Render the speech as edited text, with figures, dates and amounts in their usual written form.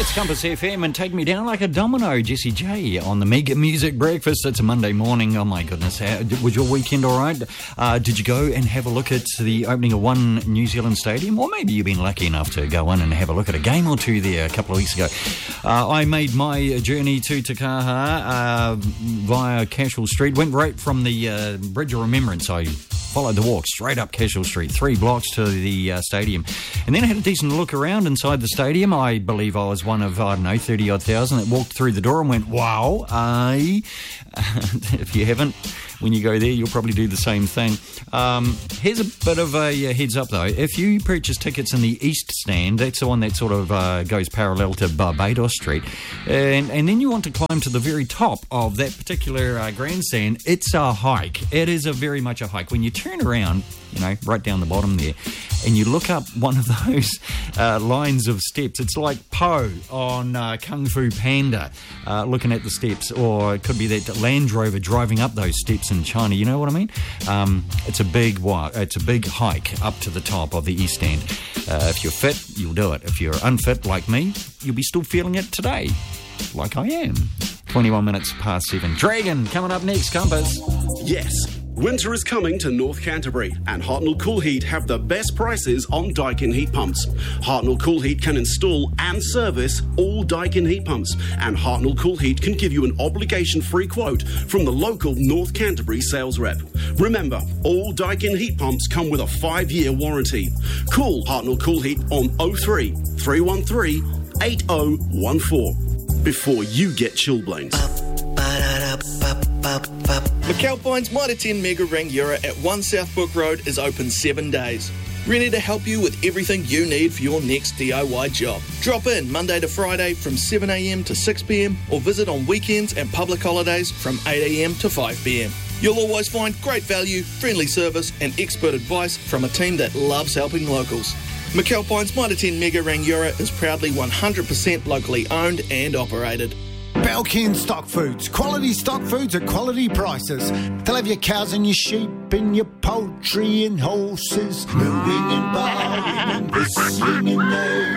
It's Compass FM and Take Me Down Like a Domino, Jessie J on the Mega Music Breakfast. It's a Monday morning. Oh my goodness, was your weekend all right? Did you go and have a look at the opening of One New Zealand Stadium? Or maybe you've been lucky enough to go in and have a look at a game or two there a couple of weeks ago. I made my journey to Takaha via Cashel Street, went right from the Bridge of Remembrance. I followed the walk straight up Cashel Street, 3 blocks to the stadium. And then I had a decent look around inside the stadium. I believe I was one of, 30-odd thousand that walked through the door and went, wow, if you haven't, when you go there, you'll probably do the same thing. Here's a bit of a heads up, though. If you purchase tickets in the East Stand, that's the one that sort of goes parallel to Barbados Street, and then you want to climb to the very top of that particular grandstand, it's a hike. It is very much a hike. When you turn around, right down the bottom there, and you look up one of those lines of steps, it's like Po on Kung Fu Panda looking at the steps, or it could be that Land Rover driving up those steps in China. You know what I mean? It's a big hike up to the top of the East End. If you're fit, you'll do it. If you're unfit like me, you'll be still feeling it today, like I am. 21 minutes past 7. Dragon coming up next, Compass. Yes. Winter is coming to North Canterbury, and Hartnell Cool Heat have the best prices on Daikin heat pumps. Hartnell Cool Heat can install and service all Daikin heat pumps, and Hartnell Cool Heat can give you an obligation-free quote from the local North Canterbury sales rep. Remember, all Daikin heat pumps come with a 5-year warranty. Call Hartnell Cool Heat on 03 313 8014 before you get chilblains. McAlpine's Mitre 10 Mega Rangiora at 1 South Book Road is open 7 days. Ready to help you with everything you need for your next DIY job. Drop in Monday to Friday from 7am to 6pm, or visit on weekends and public holidays from 8am to 5pm. You'll always find great value, friendly service and expert advice from a team that loves helping locals. McAlpine's Mitre 10 Mega Rangiora is proudly 100% locally owned and operated. Balkan Stock Foods. Quality stock foods at quality prices. They'll have your cows and your sheep and your poultry and horses, mooing and baaing and whistling and